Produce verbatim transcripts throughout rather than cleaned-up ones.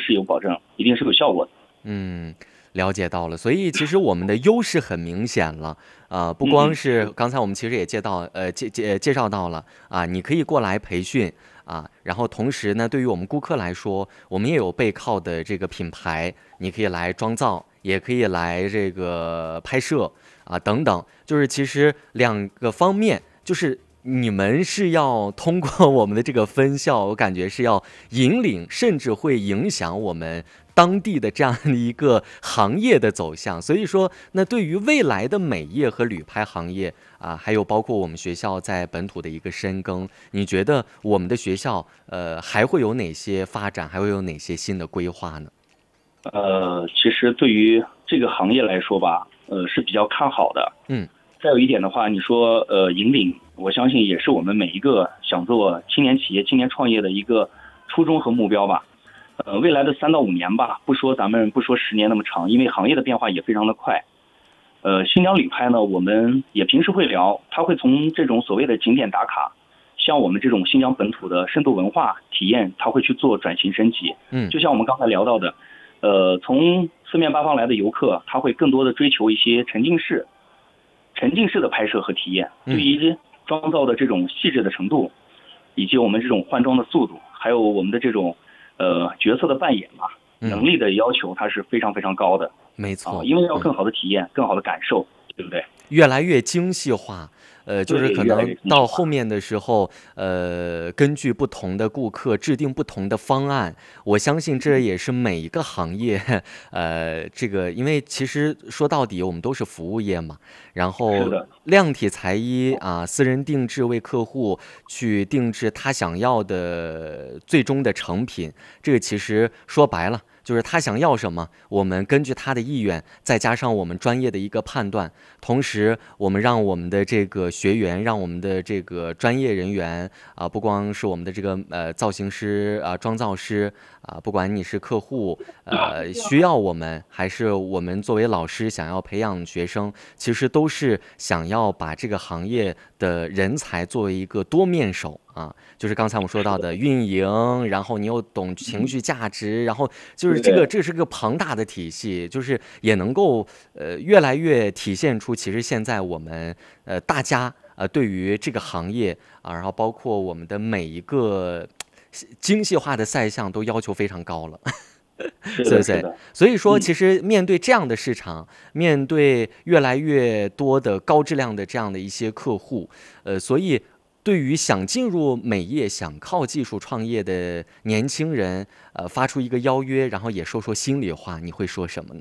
是有保证，一定是有效果的。 嗯，了解到了。所以其实我们的优势很明显了啊、呃不光嗯是刚才我们其实也介到呃介介介绍到了啊、你可以过来培训啊，然后同时呢，对于我们顾客来说，我们也有背靠的这个品牌，你可以来装造，也可以来这个拍摄啊等等，就是其实两个方面，就是你们是要通过我们的这个分校，我感觉是要引领，甚至会影响我们当地的这样的一个行业的走向。所以说，那对于未来的美业和旅拍行业啊，还有包括我们学校在本土的一个深耕，你觉得我们的学校呃还会有哪些发展，还会有哪些新的规划呢？ 呃，其实对于这个行业来说吧，呃是比较看好的。 嗯再有一点的话，你说呃引领，我相信也是我们每一个想做青年企业、青年创业的一个初衷和目标吧。呃，未来的三到五年吧，不说咱们不说十年那么长，因为行业的变化也非常的快。呃，新疆旅拍呢，我们也平时会聊，它会从这种所谓的景点打卡，像我们这种新疆本土的深度文化体验，它会去做转型升级。 嗯就像我们刚才聊到的，呃，从四面八方来的游客，他会更多的追求一些沉浸式、沉浸式的拍摄和体验，对嗯于妆造的这种细致的程度，以及我们这种换装的速度，还有我们的这种呃角色的扮演嘛， 嗯， 能力的要求，它是非常非常高的啊， 没错。 因为要嗯。 更好的体验，更好的感受，对不对？ 越来越精细化，呃，就是对，越来可能越精细化。 到后面的时候，呃，根据不同的顾客制定不同的方案。我相信这也是每一个行业，呃，这个因为其实说到底我们都是服务业嘛，然后是的， 量体裁衣啊，私人定制为客户去定制他想要的最终的成品，这个其实说白了。就是他想要什么，我们根据他的意愿，再加上我们专业的一个判断，同时我们让我们的这个学员，让我们的这个专业人员啊，不光是我们的这个呃造型师啊、妆造师啊，不管你是客户呃需要我们，还是我们作为老师想要培养学生，其实都是想要把这个行业的人才作为一个多面手啊，就是刚才我们说到是的， 的运营，然后你又懂情绪价值，然后就是这个对， 这是个庞大的体系，就是也能够呃越来越体现出其实现在我们呃大家呃对于这个行业啊，然后包括我们的每一个精细化的赛项都要求非常高了。 是的，是对不对？ 的， 所以说， 嗯。 其实面对这样的市场，面对越来越多的高质量的这样的一些客户，呃，所以对于想进入美业、想靠技术创业的年轻人，呃，发出一个邀约，然后也说说心里话，你会说什么呢？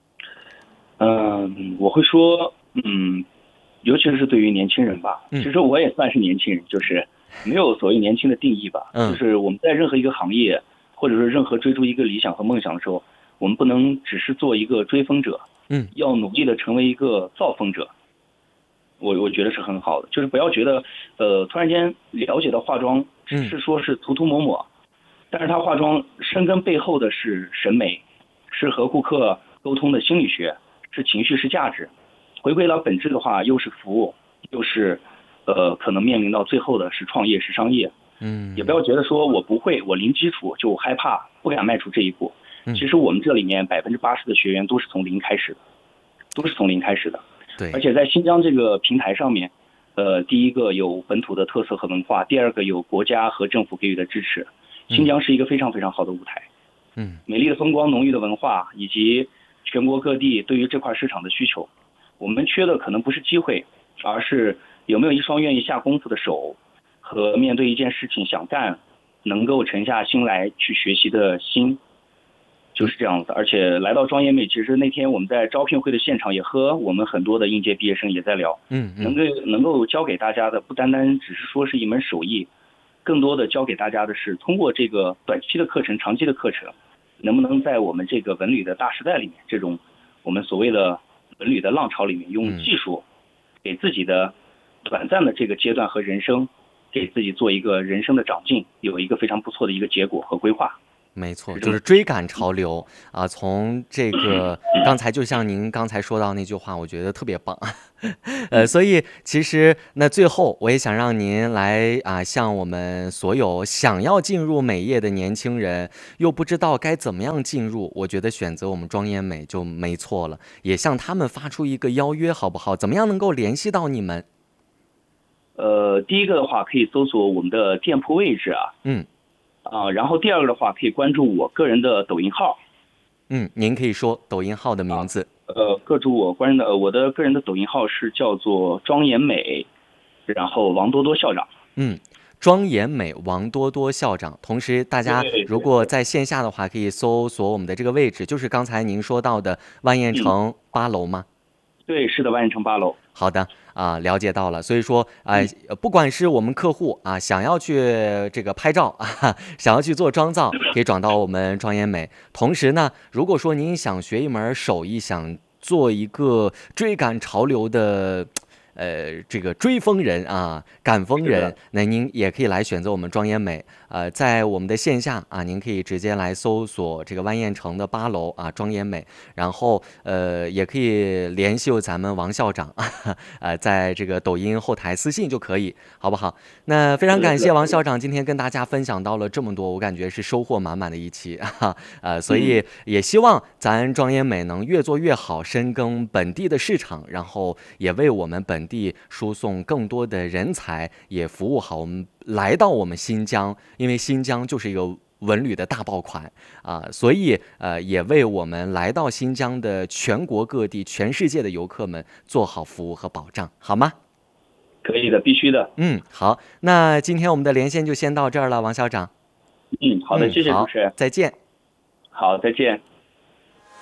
嗯，我会说，嗯，尤其是对于年轻人吧， 嗯其实我也算是年轻人，就是没有所谓年轻的定义吧，就嗯是我们在任何一个行业，或者说任何追逐一个理想和梦想的时候，我们不能只是做一个追风者， 嗯要努力的成为一个造风者。我我觉得是很好的，就是不要觉得，呃，突然间了解到化妆只嗯是说是涂涂抹抹，但是它化妆深根背后的是审美，是和顾客沟通的心理学，是情绪，是价值。回归到本质的话，又是服务，又是，呃，可能面临到最后的是创业，是商业。也不嗯要觉得说我不会，我零基础就害怕，不敢迈出这一步。 嗯， 其实我们这里面百分之八十的学员都是从零开始的，都是从零开始的。而对， 且在新疆这个平台上面，呃，第一个有本土的特色和文化，第二个有国家和政府给予的支持。新嗯疆是一个非常非常好的舞台， 嗯美丽的风光、浓郁的文化，以及全国各地对于这块市场的需求。我们缺的可能不是机会，而是有没有一双愿意下功夫的手，和面对一件事情想干，能够沉下心来去学习的心。就是这样子。而且来到庄业妹，其实那天我们在招聘会的现场也和我们很多的应届毕业生也在聊， 嗯嗯能够能够教给大家的不单单只是说是一门手艺，更多的教给大家的是通过这个短期的课程、长期的课程，能不能在我们这个文旅的大时代里面，这种我们所谓的文旅的浪潮里面，用嗯技术给自己的短暂的这个阶段和人生，给自己做一个人生的长进，有一个非常不错的一个结果和规划。 没错，就是追赶潮流啊！从这个刚才就像您刚才说到那句话，我觉得特别棒。呃，所以其实那最后我也想让您来啊，向我们所有想要进入美业的年轻人，又不知道该怎么样进入，我觉得选择我们庄严美就没错了。也向他们发出一个邀约，好不好？怎么样能够联系到你们？ 呃，第一个的话可以搜索我们的店铺位置啊， 嗯。 啊，然后第二个的话可以关注我个人的抖音号。 嗯，您可以说抖音号的名字。 啊、呃，关注我个人的，我的个人的抖音号是叫做庄严美，然后王多多校长。 嗯，庄严美王多多校长。同时，大家如果在线下的话，可以搜索我们的这个位置，就是刚才您说到的万燕城八楼吗？ 嗯、对，是的，万燕城八楼。 好的。啊，了解到了。所以说，呃，不管是我们客户啊，想要去这个拍照啊，想要去做妆造，可以转到我们庄严美。同时呢，如果说您想学一门手艺，想做一个追赶潮流的。呃，这个追风人啊，赶风人，那您也可以来选择我们庄严美。呃，在我们的线下啊，您可以直接来搜索这个万燕城的八楼啊，庄严美，然后呃，也可以联系咱们王校长啊，呃，在这个抖音后台私信就可以，好不好？那非常感谢王校长今天跟大家分享到了这么多，我感觉是收获满满的一期啊，呃，所以也希望咱庄严美能越做越好，深耕本地的市场，然后也为我们本地输送更多的人才，也服务好我们来到我们新疆，因为新疆就是一个文旅的大爆款啊，所以呃也为我们来到新疆的全国各地、全世界的游客们做好服务和保障，好吗？ 可以的，必须的。 嗯，好，那今天我们的连线就先到这儿了，王校长。 嗯，好的，谢谢主持人， 再见。 好，再见。